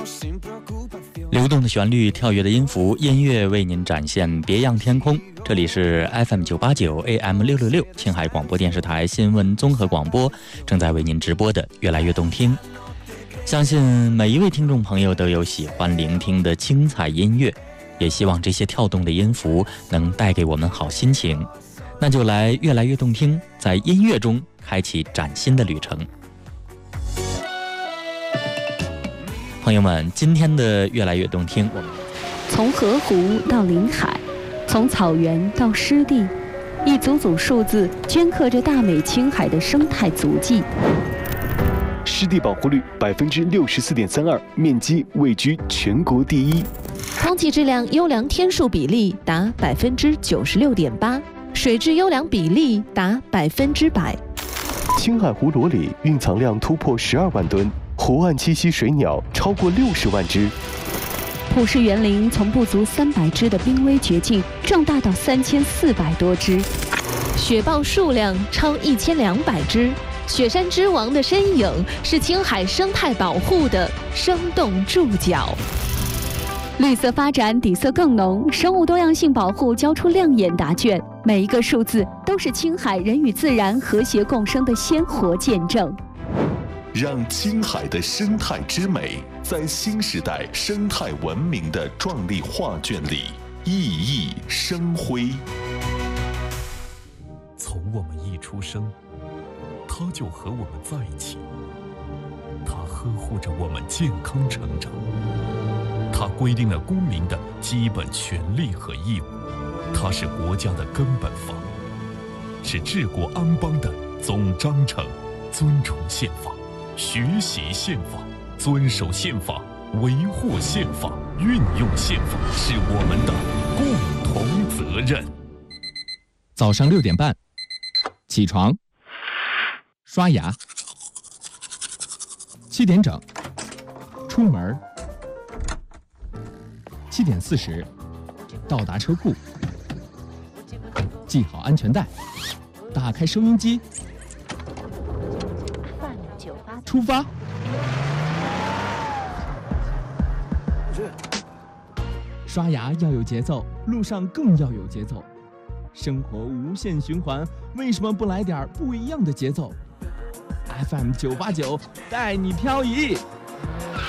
流动的旋律，跳跃的音符，音乐为您展现别样天空。这里是 FM 989 AM 666青海广播电视台新闻综合广播，正在为您直播的越来越动听。相信每一位听众朋友都有喜欢聆听的精彩音乐，也希望这些跳动的音符能带给我们好心情。那就来越来越动听，在音乐中开启崭新的旅程。朋友们，今天的越来越动听， 从河湖到临海，从草原到湿地，一组组数字镌刻着大美青海的生态足迹。 湿地保护率64.32%，面积位居全国第一。 空气质量优良天数比例达96.8%，水质优良比例达100%。 青海湖罗里蕴藏量突破12万吨。湖岸栖息水鸟超过60万只， 普氏园林从不足300只的濒危绝境壮大到3400多只， 雪豹数量超1200只，雪山之王的身影是青海生态保护的生动注脚。 绿色发展底色更浓，生物多样性保护交出亮眼答卷，每一个数字都是青海人与自然和谐共生的鲜活见证。 让青海的生态之美在新时代生态文明的壮丽画卷里熠熠生辉。 从我们一出生，他就和我们在一起，他呵护着我们健康成长，他规定了公民的基本权利和义务，他是国家的根本法，是治国安邦的总章程。尊重宪法，学习宪法，遵守宪法，维护宪法，运用宪法，是我们的共同责任。 早上6点半，起床，刷牙，7点整，出门，7点40，到达车库，系好安全带，打开收音机，出发。刷牙要有节奏，路上更要有节奏。生活无限循环，为什么不来点不一样的节奏？ FM 989带你漂移。